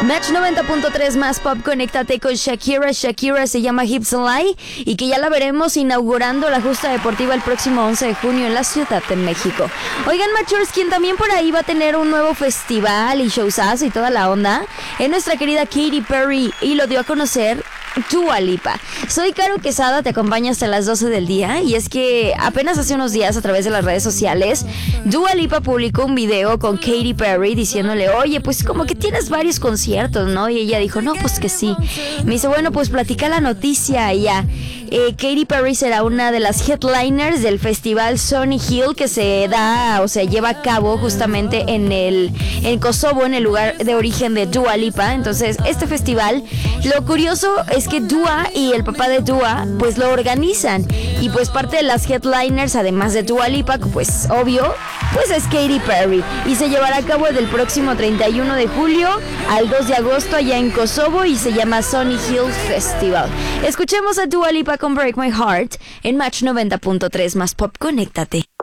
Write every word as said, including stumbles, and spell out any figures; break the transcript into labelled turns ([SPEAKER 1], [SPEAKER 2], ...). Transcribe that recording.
[SPEAKER 1] Match noventa punto tres más pop, conéctate con Shakira. Shakira se llama Hips and Lie y que ya la veremos inaugurando la justa deportiva el próximo once de junio en la Ciudad de México. Oigan, Matchers, quien también por ahí va a tener un nuevo festival y showzazo y toda la onda, es nuestra querida Katy Perry, y lo dio a conocer Dua Lipa. Soy Caro Quesada, te acompaño hasta las doce del día, y es que apenas hace unos días a través de las redes sociales Dua Lipa publicó un video con Katy Perry diciéndole, oye, pues como que tienes varios conciertos, ¿no? Y ella dijo, no, pues que sí. Me dice, bueno, pues platica la noticia. Y ya, eh, Katy Perry será una de las headliners del festival Sony Hill, que se da, o sea, lleva a cabo justamente en el en Kosovo, en el lugar de origen de Dua Lipa. Entonces, este festival, lo curioso es que Dua y el papá de Dua pues lo organizan, y pues parte de las headliners, además de Dua Lipa, pues obvio, pues es Katy Perry, y se llevará a cabo del próximo treinta y uno de julio al dos de agosto allá en Kosovo, y se llama Sony Hill Festival. Escuchemos a Dua Lipa con Break My Heart en Match noventa punto tres más pop, conéctate.